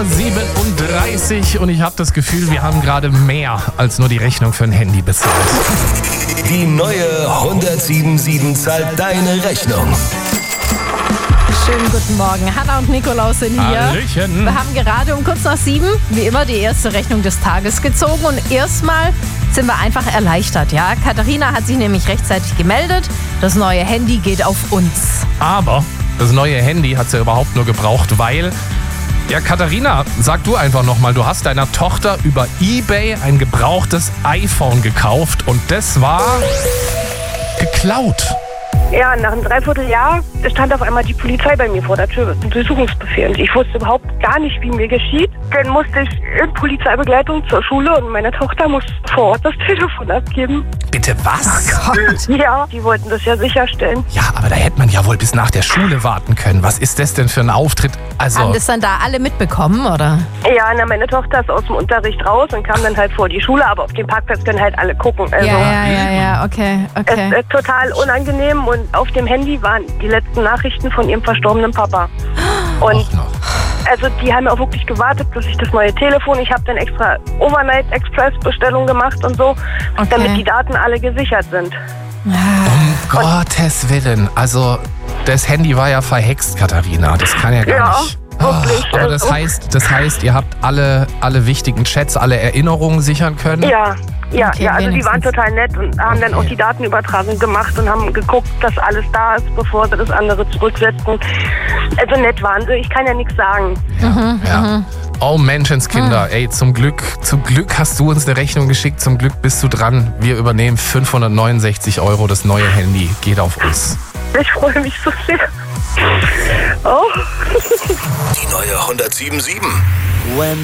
7:37 Uhr und ich habe das Gefühl, wir haben gerade mehr als nur die Rechnung für ein Handy bezahlt. Die neue 107.7 zahlt deine Rechnung. Schönen guten Morgen. Hanna und Nikolaus sind hier. Hallöchen. Wir haben gerade um kurz nach 7, wie immer, die erste Rechnung des Tages gezogen. Und erstmal sind wir einfach erleichtert. Ja? Katharina hat sich nämlich rechtzeitig gemeldet. Das neue Handy geht auf uns. Aber das neue Handy hat sie ja überhaupt nur gebraucht, weil... Ja, Katharina, sag du einfach nochmal, du hast deiner Tochter über eBay ein gebrauchtes iPhone gekauft und das war geklaut. Ja, nach einem Dreivierteljahr stand auf einmal die Polizei bei mir vor der Tür mit einem Durchsuchungsbefehl. Und ich wusste überhaupt gar nicht, wie mir geschieht. Dann musste ich in Polizeibegleitung zur Schule und meine Tochter musste vor Ort das Telefon abgeben. Bitte was? Oh Gott. Ja, die wollten das ja sicherstellen. Ja, aber da hätte man ja wohl bis nach der Schule warten können. Was ist das denn für ein Auftritt? Also, Haben das dann da alle mitbekommen, oder? Ja, na, meine Tochter ist aus dem Unterricht raus und kam dann halt vor die Schule, aber auf dem Parkplatz können halt alle gucken. Also, Ja, okay. es ist total unangenehm und auf dem Handy waren die letzten Nachrichten von ihrem verstorbenen Papa. Und auch noch. also die haben ja auch wirklich gewartet, bis ich das neue Telefon, ich habe dann extra Overnight Express Bestellung gemacht und so, Okay. damit die Daten alle gesichert sind. Um Gottes Willen. Also, das Handy war ja verhext, Katharina. Das kann ja gar Ja, nicht. wirklich. Aber das heißt, ihr habt alle wichtigen Chats, alle Erinnerungen sichern können? Ja, Okay, also die waren wenigstens. total nett und haben dann auch die Datenübertragung gemacht und haben geguckt, dass alles da ist, bevor sie das andere zurücksetzen. Also nett waren sie, ich kann ja nichts sagen. Ja. Oh Menschenskinder, ey, zum Glück hast du uns eine Rechnung geschickt, zum Glück bist du dran. Wir übernehmen 569 €, das neue Handy geht auf uns. Ich freue mich so sehr. Oh. Die neue 107.7.